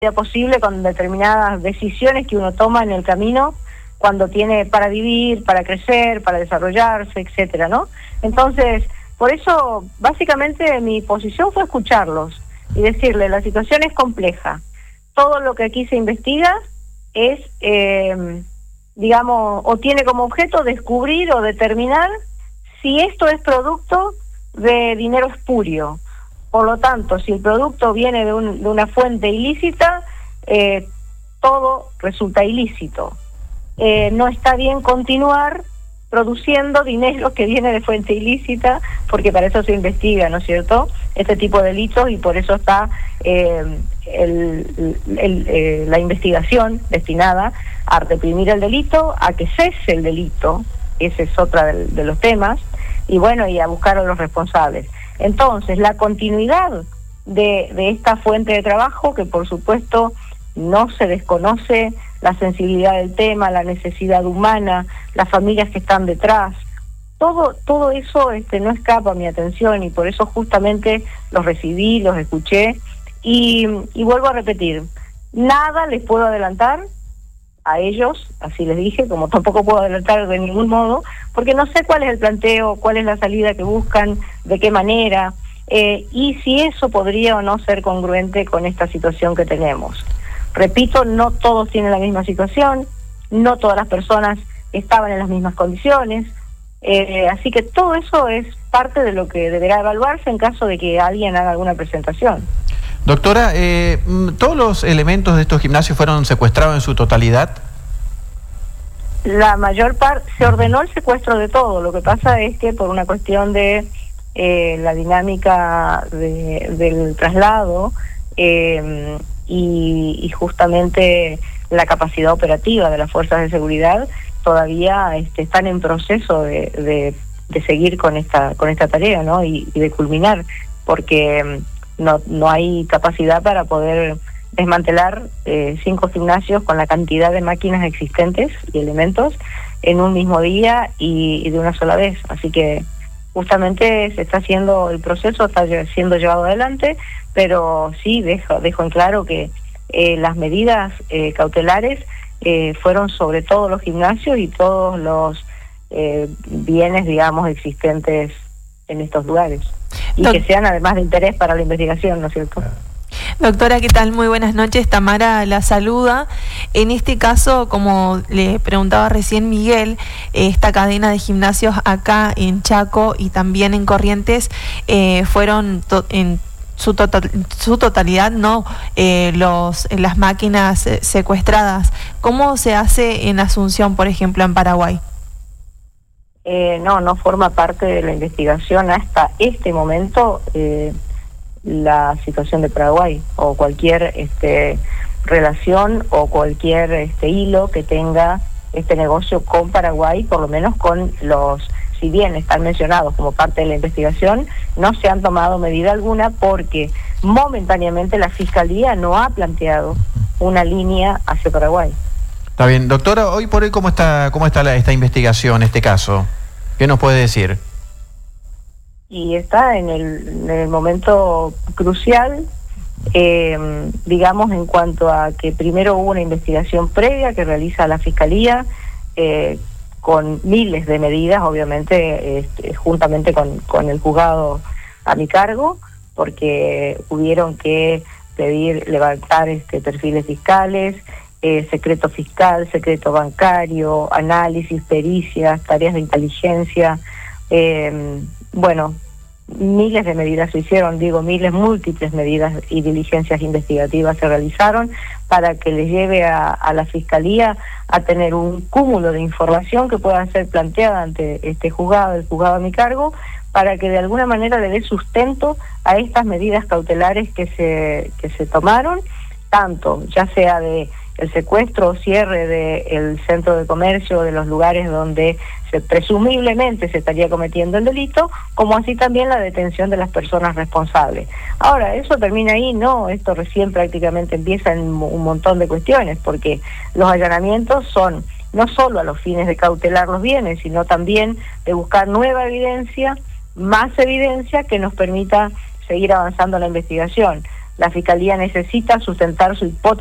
posible con determinadas decisiones que uno toma en el camino cuando tiene para vivir, para crecer, para desarrollarse, etcétera, ¿no? Entonces, por eso, básicamente mi posición fue escucharlos y decirle, la situación es compleja. Todo lo que aquí se investiga es, digamos, o tiene como objeto descubrir o determinar si esto es producto de dinero espurio. Por lo tanto, si el producto viene de una fuente ilícita, todo resulta ilícito. No está bien continuar produciendo dinero que viene de fuente ilícita, porque para eso se investiga, ¿no es cierto?, este tipo de delitos, y por eso está la investigación destinada a reprimir el delito, a que cese el delito, ese es otra de los temas, y bueno, y a buscar a los responsables. Entonces, la continuidad de esta fuente de trabajo, que por supuesto no se desconoce la sensibilidad del tema, la necesidad humana, las familias que están detrás, todo eso no escapa a mi atención, y por eso justamente los recibí, los escuché, y vuelvo a repetir, nada les puedo adelantar a ellos, así les dije, como tampoco puedo adelantar de ningún modo, porque no sé cuál es el planteo, cuál es la salida que buscan, de qué manera, y si eso podría o no ser congruente con esta situación que tenemos. Repito, no todos tienen la misma situación, no todas las personas estaban en las mismas condiciones, así que todo eso es parte de lo que deberá evaluarse en caso de que alguien haga alguna presentación. Doctora, ¿todos los elementos de estos gimnasios fueron secuestrados en su totalidad? La mayor parte, se ordenó el secuestro de todo. Lo que pasa es que por una cuestión de la dinámica del traslado y justamente la capacidad operativa de las fuerzas de seguridad, todavía están en proceso de seguir con esta tarea, ¿no? Y de culminar, porque no hay capacidad para poder desmantelar 5 gimnasios con la cantidad de máquinas existentes y elementos en un mismo día y de una sola vez. Así que justamente se está haciendo el proceso, está siendo llevado adelante, pero sí dejo en claro que las medidas cautelares fueron sobre todos los gimnasios y todos los bienes, digamos, existentes en estos lugares, y que sean además de interés para la investigación, ¿no es cierto? Doctora, ¿qué tal? Muy buenas noches. Tamara la saluda. En este caso, como le preguntaba recién Miguel, esta cadena de gimnasios acá en Chaco y también en Corrientes fueron en su totalidad, ¿no? Las máquinas secuestradas. ¿Cómo se hace en Asunción, por ejemplo, en Paraguay? No forma parte de la investigación hasta este momento la situación de Paraguay o cualquier relación o cualquier hilo que tenga este negocio con Paraguay, por lo menos con si bien están mencionados como parte de la investigación, no se han tomado medida alguna porque momentáneamente la Fiscalía no ha planteado una línea hacia Paraguay. Está bien. Doctora, hoy por hoy, ¿cómo está esta investigación, este caso? ¿Qué nos puede decir? Y está en el momento crucial, digamos, en cuanto a que primero hubo una investigación previa que realiza la Fiscalía, con miles de medidas, obviamente, juntamente con el juzgado a mi cargo, porque hubieron que levantar perfiles fiscales, secreto fiscal, secreto bancario, análisis, pericias, tareas de inteligencia, bueno, miles de medidas se hicieron, múltiples medidas y diligencias investigativas se realizaron para que les lleve a la Fiscalía a tener un cúmulo de información que pueda ser planteada ante el juzgado a mi cargo, para que de alguna manera le dé sustento a estas medidas cautelares que se tomaron, tanto ya sea de el secuestro o cierre del centro de comercio, de los lugares donde presumiblemente se estaría cometiendo el delito, como así también la detención de las personas responsables. Ahora, ¿eso termina ahí? No, esto recién prácticamente empieza en un montón de cuestiones, porque los allanamientos son no solo a los fines de cautelar los bienes, sino también de buscar nueva evidencia, más evidencia que nos permita seguir avanzando en la investigación. la Fiscalía necesita sustentar su hipótesis